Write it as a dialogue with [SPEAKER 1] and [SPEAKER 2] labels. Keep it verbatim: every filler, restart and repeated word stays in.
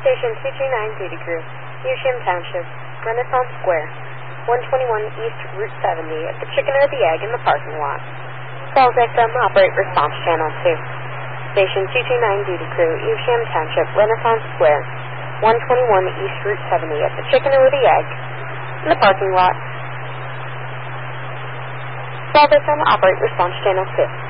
[SPEAKER 1] Station two two nine Duty Crew, Evesham Township, Renaissance Square, one twenty-one East Route seventy at the Chicken or the Egg in the parking lot. Call victim, operate response channel two. Station two two nine Duty Crew, Evesham Township, Renaissance Square, one twenty-one East Route seventy at the Chicken or the Egg in the parking lot. Call victim, operate response channel two.